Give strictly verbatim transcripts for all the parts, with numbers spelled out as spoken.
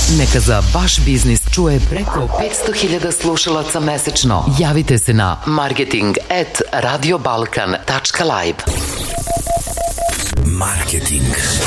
Neka za vaš biznis čuje preko petsto hiljada slušalaca mesečno. Javite se na marketing at radiobalkan tačka live. Marketing.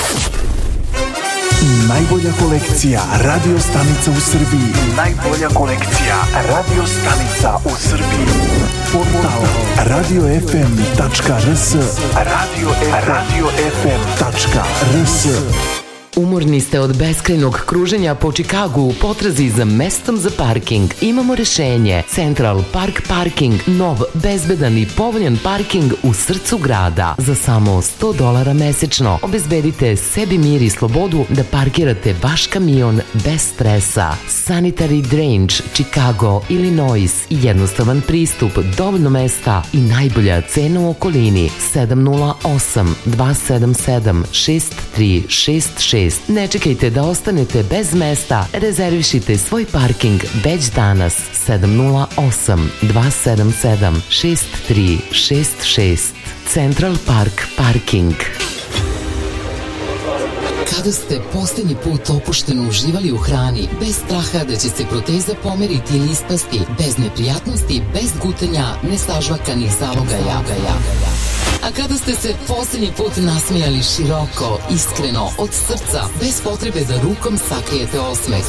Najbolja kolekcija radio stanica u Srbiji. Najbolja kolekcija radio stanica u Srbiji. Portal radio f m tačka r s. radio f m tačka r s. Umorni ste od beskrajnog kruženja po Čikagu u potrazi za mestom za parking? Imamo rešenje. Central Park Parking. Nov, bezbedan i povoljan parking u srcu grada. Za samo sto dolara mesečno obezbedite sebi mir i slobodu da parkirate vaš kamion bez stresa. Sanitary Drainage, Chicago, Illinois. Jednostavan pristup, dovoljno mesta i najbolja cena u okolini. sedam nula osam, dva sedam sedam, šest tri šest šest. Ne čekajte da ostanete bez mesta. Rezervišite svoj parking već danas. sedam nula osam, dva sedam sedam, šest tri šest šest. Central Park Parking. Kada ste posljednji put opušteno uživali u hrani, bez straha da će se proteza pomeriti ili ispasti, bez neprijatnosti, bez gutanja, nesažvakanih zalogaja. A kada ste se posljednji put nasmijali široko, iskreno, od srca, bez potrebe da rukom sakrijete osmeh.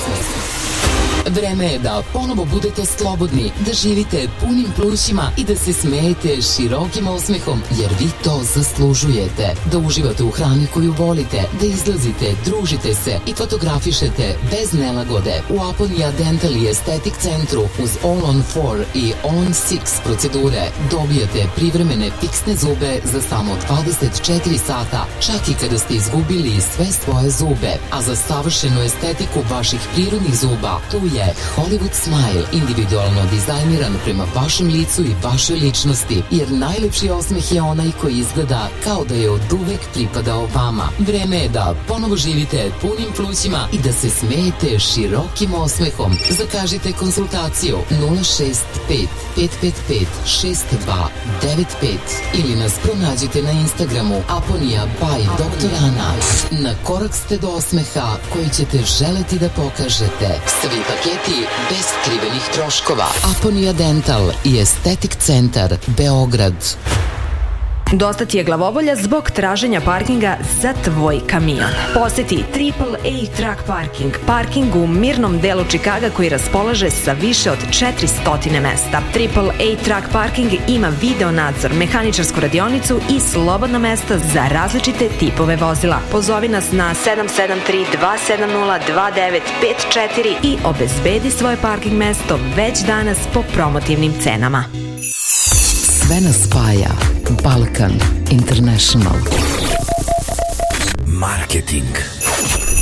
Vreme je da ponovo budete slobodni, da živite punim plućima i da se smejete širokim osmehom, jer vi to zaslužujete. Da uživate u hrani koju volite, da izlazite, družite se i fotografišete bez nelagode. U Aponia Dental i Estetik centru uz All on four i All on six procedure dobijate privremene fiksne zube za samo dvadeset četiri sata, čak i kada ste izgubili sve svoje zube. A za savršenu estetiku vaših prirodnih zuba, tu je Hollywood Smile, individualno dizajniran prema vašem licu i vašoj ličnosti, jer najlepši osmeh je onaj koji izgleda kao da je od uvek pripadao vama. Vreme je da ponovo živite punim plućima i da se smejete širokim osmehom. Zakažite konsultaciju nula šest pet pet pet pet šest dva devet pet ili nas pronađite na Instagramu Aponia by doktor Ana. Na korak ste do osmeha koji ćete želeti da pokažete. Svi paketi bez skrivenih troškova. Aponia Dental i Estetik centar Beograd. Dosta ti je glavobolja zbog traženja parkinga za tvoj kamion. Poseti Triple A Truck Parking, parking u mirnom delu Čikaga koji raspolaže sa više od četiristo mesta. Triple A Truck Parking ima video nadzor, mehaničarsku radionicu i slobodna mesta za različite tipove vozila. Pozovi nas na sedam sedam tri dva sedam nula dva devet pet četiri i obezbedi svoje parking mesto već danas po promotivnim cenama. Sve nas spaja. Balkan International. Marketing.